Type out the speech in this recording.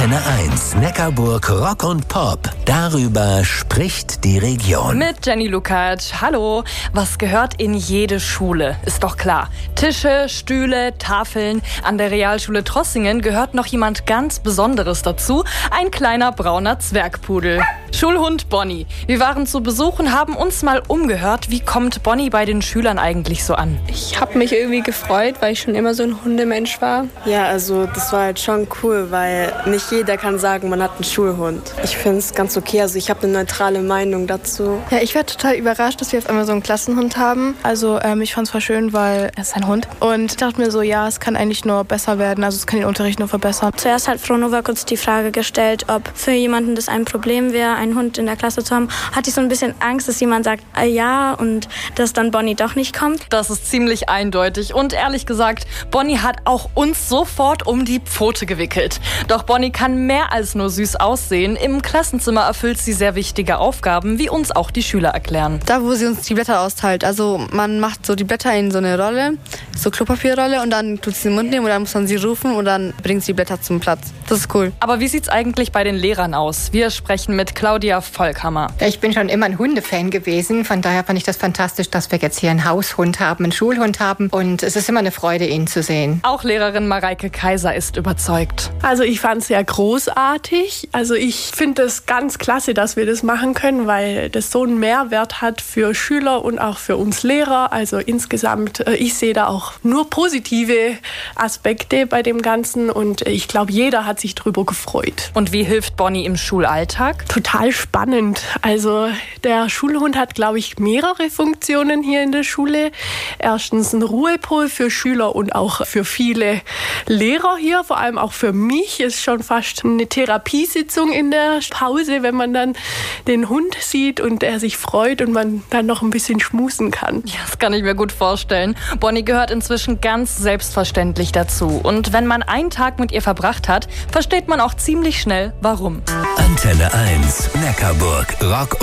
Antenne 1, Neckarburg Rock und Pop. Darüber spricht die Region. Mit Jenny Lukacs. Hallo. Was gehört in jede Schule? Ist doch klar. Tische, Stühle, Tafeln. An der Realschule Trossingen gehört noch jemand ganz Besonderes dazu. Ein kleiner brauner Zwergpudel. Schulhund Bonnie. Wir waren zu Besuch und haben uns mal umgehört. Wie kommt Bonnie bei den Schülern eigentlich so an? Ich habe mich irgendwie gefreut, weil ich schon immer so ein Hundemensch war. Ja, also das war halt schon cool, weil nicht jeder kann sagen, man hat einen Schulhund. Ich finde es ganz okay, also ich habe eine neutrale Meinung dazu. Ja, ich war total überrascht, dass wir auf einmal so einen Klassenhund haben. Also ich fand es voll schön, weil er ist ein Hund. Und ich dachte mir so, ja, es kann eigentlich nur besser werden, also es kann den Unterricht nur verbessern. Zuerst hat Frau Nowak uns die Frage gestellt, ob für jemanden das ein Problem wäre, einen Hund in der Klasse zu haben. Hatte ich so ein bisschen Angst, dass jemand sagt, ja, und dass dann Bonnie doch nicht kommt. Das ist ziemlich eindeutig und ehrlich gesagt, Bonnie hat auch uns sofort um die Pfote gewickelt. Doch Bonnie kann mehr als nur süß aussehen. Im Klassenzimmer erfüllt sie sehr wichtige Aufgaben, wie uns auch die Schüler erklären. Da, wo sie uns die Blätter austeilt. Also man macht so die Blätter in so eine Rolle, so Klopapierrolle, und dann tut sie den Mund nehmen und dann muss man sie rufen und dann bringt sie die Blätter zum Platz. Das ist cool. Aber wie sieht's eigentlich bei den Lehrern aus? Wir sprechen mit Claudia Volkhammer. Ich bin schon immer ein Hundefan gewesen. Von daher fand ich das fantastisch, dass wir jetzt hier einen Haushund haben, einen Schulhund haben. Und es ist immer eine Freude, ihn zu sehen. Auch Lehrerin Mareike Kaiser ist überzeugt. Also ich fand es sehr großartig. Also ich finde es ganz klasse, dass wir das machen können, weil das so einen Mehrwert hat für Schüler und auch für uns Lehrer. Also insgesamt, ich sehe da auch nur positive Aspekte bei dem Ganzen und ich glaube, jeder hat sich drüber gefreut. Und wie hilft Bonnie im Schulalltag? Total spannend. Also der Schulhund hat, glaube ich, mehrere Funktionen hier in der Schule. Erstens ein Ruhepol für Schüler und auch für viele Lehrer hier, vor allem auch für mich. Ist schon fast eine Therapiesitzung in der Pause, wenn man dann den Hund sieht und er sich freut und man dann noch ein bisschen schmusen kann. Ja, das kann ich mir gut vorstellen. Bonnie gehört inzwischen ganz selbstverständlich dazu. Und wenn man einen Tag mit ihr verbracht hat, versteht man auch ziemlich schnell, warum. Antenne 1, Neckarburg Rock